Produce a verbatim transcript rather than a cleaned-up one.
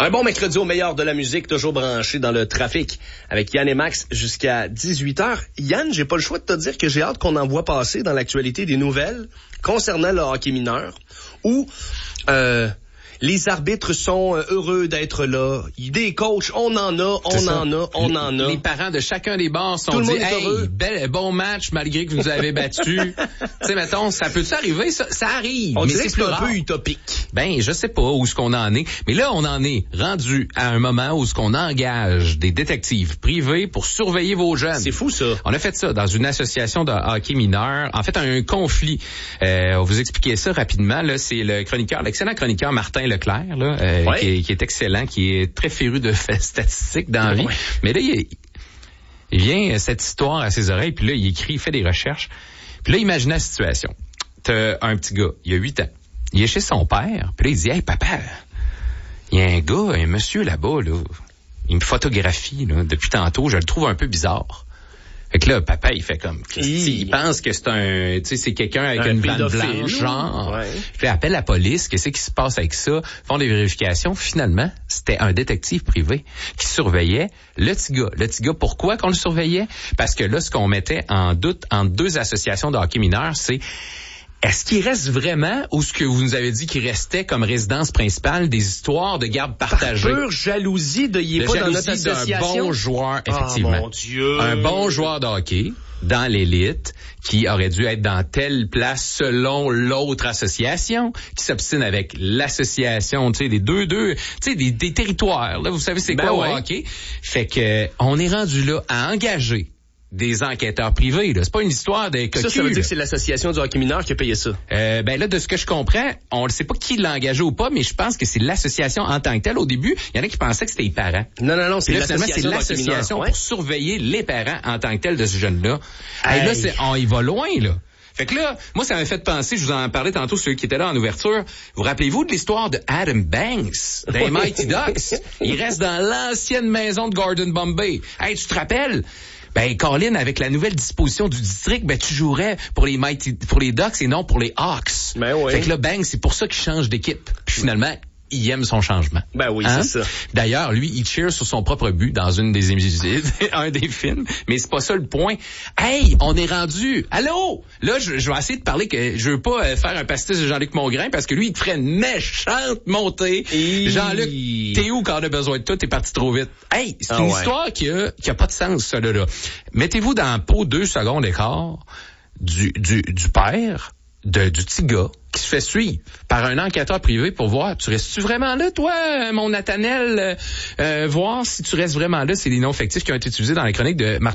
Un bon mercredi au meilleur de la musique, toujours branché dans le trafic avec Yann et Max jusqu'à dix-huit heures. Yann, j'ai pas le choix de te dire que j'ai hâte qu'on en voit passer dans l'actualité des nouvelles concernant le hockey mineur où euh, les arbitres sont heureux d'être là. Des coachs, on en a, on en a, on en a. Les parents de chacun des bars sont Tout le dit, monde est hey, heureux. bel, bon match malgré que vous avez battu. Tu sais, mettons, ça peut-tu arriver? Ça, ça arrive. On mais dirait c'est que c'est plus un rare. peu utopique. Ben, je sais pas où est-ce qu'on en est. Mais là, on en est rendu à un moment où est-ce qu'on engage des détectives privés pour surveiller vos jeunes. C'est fou, ça. On a fait ça dans une association de hockey mineur. En fait, un conflit. Euh, on va vous expliquer ça rapidement. Là, c'est le chroniqueur, l'excellent chroniqueur Martin Leclerc, là, euh, Ouais. qui, est, qui est excellent, qui est très féru de faits statistiques dans la vie. Ouais. Mais là, il, il vient cette histoire à ses oreilles, puis là, il écrit, il fait des recherches. Puis là, imaginez la situation. T'as un petit gars, il a huit ans. Il est chez son père, puis là, il dit, hey, papa, il y a un gars, un monsieur là-bas, là, il me photographie, là, depuis tantôt, je le trouve un peu bizarre. Fait que là, papa, il fait comme, Christy, il pense que c'est un, tu sais, c'est quelqu'un avec Un une vanne pédophile, blanche, genre. ouais. Puis là, appelle la police, qu'est-ce qui se passe avec ça? Font des vérifications. Finalement, c'était un détective privé qui surveillait le petit gars. Le petit gars, pourquoi qu'on le surveillait? Parce que là, ce qu'on mettait en doute entre deux associations de hockey mineur, c'est est-ce qu'il reste vraiment, ou ce que vous nous avez dit qu'il restait comme résidence principale, des histoires de garde partagée? Par pure jalousie de y est De pas dans notre jalousie d'un association. bon joueur, effectivement. Oh, mon Dieu. Un bon joueur de hockey dans l'élite qui aurait dû être dans telle place selon l'autre association qui s'obstine avec l'association, tu sais, des deux, deux, tu sais, des, des territoires. Là, vous savez c'est Ben quoi ouais. au hockey? Fait que on est rendu là à engager des enquêteurs privés. Là. C'est pas une histoire de cocu. Ça, ça veut dire là. que c'est l'association du hockey mineur qui a payé ça. Euh, ben là, de ce que je comprends, on ne sait pas qui l'a engagé ou pas, mais je pense que c'est l'association en tant que telle. Au début, il y en a qui pensaient que c'était les parents. Non, non, non, c'est Puis là, finalement, c'est l'association du hockey mineur. l'association Ouais. pour surveiller les parents en tant que tel de ce jeune-là. Hey. Hey. Là, c'est, on y va loin, là. Fait que là, moi, ça m'a fait penser, je vous en parlais tantôt, ceux qui étaient là en ouverture. Vous rappelez-vous de l'histoire de Adam Banks, des Mighty Ducks? Il reste dans l'ancienne maison de Gordon Bombay. Hey, tu te rappelles? Ben, Colin, avec la nouvelle disposition du district, ben, tu jouerais pour les Mighty, pour les Ducks et non pour les Hawks. Ben oui. Fait que là, Banks, c'est pour ça qu'il change d'équipe. Puis finalement, il aime son changement. Ben oui, Hein? c'est ça. D'ailleurs, lui, il cheer sur son propre but dans une des émissions, un des films, mais c'est pas ça le point. Hey, on est rendu. Allô? Là, je, je vais essayer de parler que je veux pas euh, faire un pastis de Jean-Luc Mongrain parce que lui, il te ferait une méchante montée. Et... Jean-Luc, t'es où quand on a besoin de toi? T'es parti trop vite. Hey, c'est Ah une ouais. histoire qui a, qui a pas de sens, ça, là, là. Mettez-vous dans la peau deux secondes d'écart du, du, du père, de, du petit gars, qui se fait suivre par un enquêteur privé pour voir, tu restes-tu vraiment là, toi, mon Nathanaël, euh, euh, voir si tu restes vraiment là. C'est des noms fictifs qui ont été utilisés dans la chronique de Martin